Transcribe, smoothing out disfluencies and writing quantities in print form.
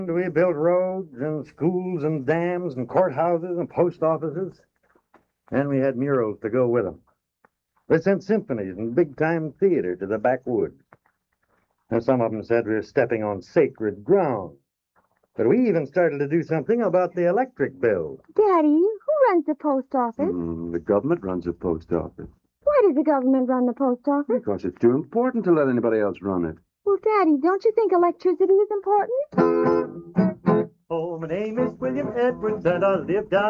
We built roads and schools and dams and courthouses and post offices. And we had murals to go with them. We sent symphonies and big-time theater to the backwoods. And some of them said we were stepping on sacred ground. But we even started to do something about the electric bill. Daddy, who runs the post office? The government runs a post office. Why does the government run the post office? Because it's too important to let anybody else run it. Well, Daddy, don't you think electricity is important? Oh, my name is William Edwards, and I live down